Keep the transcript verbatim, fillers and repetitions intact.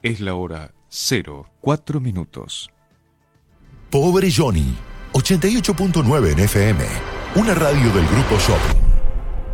Es la hora cero cuatro minutos. Pobre Johnny, ochenta y ocho punto nueve en F M, una radio del Grupo Shopping.